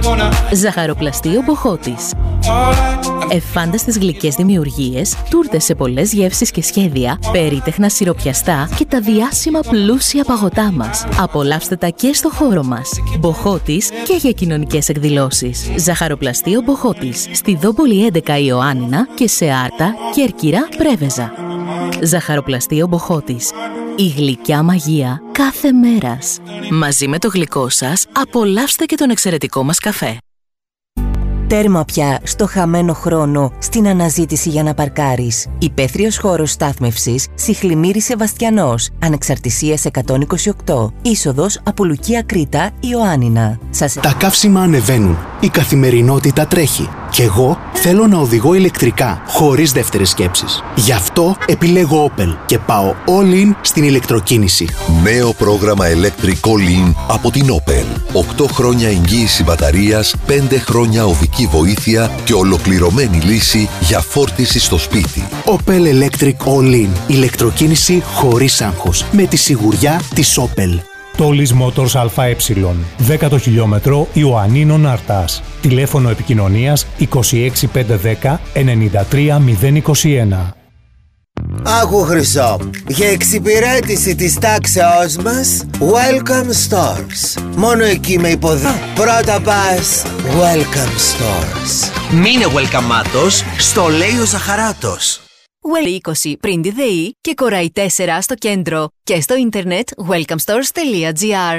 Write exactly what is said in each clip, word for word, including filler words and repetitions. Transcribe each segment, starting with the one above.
Ζαχαροπλαστείο Μποχώτης. Εφάνταστες γλυκές δημιουργίες, τούρτες σε πολλές γεύσεις και σχέδια, περίτεχνα σιροπιαστά και τα διάσημα πλούσια παγωτά μας. Απολαύστε τα και στο χώρο μας. Μποχώτης και για κοινωνικές εκδηλώσεις. Ζαχαροπλαστείο Μποχώτης. Στη Δόμπολη έντεκα Ιωάννινα και σε Άρτα, Κέρκυρα, Πρέβεζα. Ζαχαροπλαστείο Μποχώτης. Η γλυκιά μαγεία κάθε μέρας. Μαζί με το γλυκό σας, απολαύστε και τον εξαιρετικό μας καφέ. Τέρμα πια στο χαμένο χρόνο στην αναζήτηση για να παρκάρεις. Υπαίθριος χώρος στάθμευσης Σιχλημύρης Σεβαστιανός, Ανεξαρτησίας εκατόν είκοσι οκτώ, είσοδος από Λουκία Κρήτα, Ιωάννινα. Σας... Τα καύσιμα ανεβαίνουν, η καθημερινότητα τρέχει. Κι εγώ θέλω να οδηγώ ηλεκτρικά, χωρίς δεύτερες σκέψεις. Γι' αυτό επιλέγω Opel και πάω all in στην ηλεκτροκίνηση. Νέο πρόγραμμα Electric All In από την Opel. οκτώ χρόνια εγγύηση μπαταρίας, πέντε χρόνια οδική βοήθεια και ολοκληρωμένη λύση για φόρτιση στο σπίτι. Opel Electric All In. Ηλεκτροκίνηση χωρίς άγχος. Με τη σιγουριά της Opel. Τόλις Motors ΑΕ, δέκατο χιλιόμετρο Ιωαννίνων Αρτάς. Τηλέφωνο επικοινωνίας είκοσι έξι πεντακόσια δέκα ενενήντα τρία μηδέν είκοσι ένα. Άκου Χρυσό, για εξυπηρέτηση της τάξεώς μας, Welcome Stores. Μόνο εκεί με υποδοχή. Πρώτα πας, Welcome Stores. Μείνε welcome-άτος, στο λέει ο Ζαχαράτος. Well είκοσι πριν τη ΔΕΗ και Κοραϊ τέσσερα στο κέντρο και στο ίντερνετ welcome stores τελεία gr.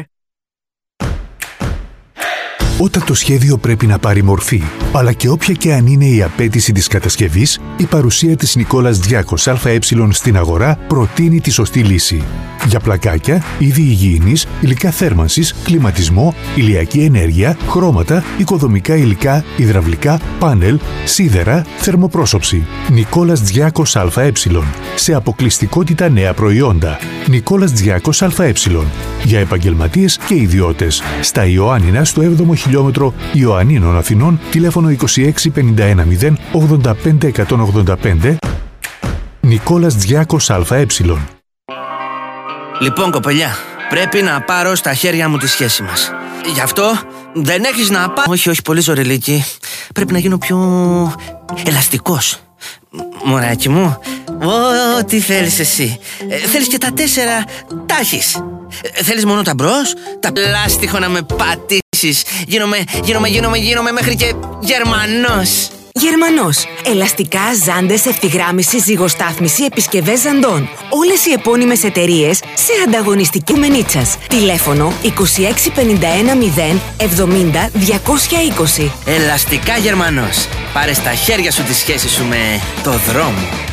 Όταν το σχέδιο πρέπει να πάρει μορφή, αλλά και όποια και αν είναι η απέτηση της κατασκευής, η παρουσία της Νικόλας Διάκος ΑΕ στην αγορά προτείνει τη σωστή λύση. Για πλακάκια, είδη υγιεινής, υλικά θέρμανσης, κλιματισμό, ηλιακή ενέργεια, χρώματα, οικοδομικά υλικά, υδραυλικά, πάνελ, σίδερα, θερμοπρόσωψη. Νικόλας Διάκος ΑΕ. Σε αποκλειστικότητα νέα προϊόντα. Νικόλας Διάκος ΑΕ. Για επαγγελματίες και ιδιώτες. Στα Ιωάννινα στο έβδομο χιλιόμετρο Ιωαννίνων Αθηνών, τηλέφωνο είκοσι έξι πενήντα ένα μηδέν ογδόντα πέντε εκατόν ογδόντα πέντε. Νικόλας Διάκος ΑΕ. Λοιπόν κοπελιά, πρέπει να πάρω στα χέρια μου τη σχέση μας. Γι' αυτό δεν έχεις να πά... Όχι, όχι, πολύ ζωρελίκι. Πρέπει να γίνω πιο ελαστικός. Μωράκι μου, ό,τι θέλεις εσύ. ε, Θέλεις και τα τέσσερα, τα έχεις. ε, Θέλεις μόνο τα μπρος, τα πλάστιχο να με πατήσεις. Γίνομαι, γίνομαι, γίνομαι, γίνομαι μέχρι και Γερμανός. Γερμανός. Ελαστικά, ζάντες, ευθυγράμμιση, ζυγοστάθμιση, επισκευές ζαντών. Όλες οι επώνυμες εταιρείες σε ανταγωνιστική μενίτσας. Τηλέφωνο είκοσι έξι πενήντα ένα μηδέν εβδομήντα διακόσια είκοσι. Ελαστικά Γερμανός. Πάρε στα χέρια σου τη σχέση σου με το δρόμο.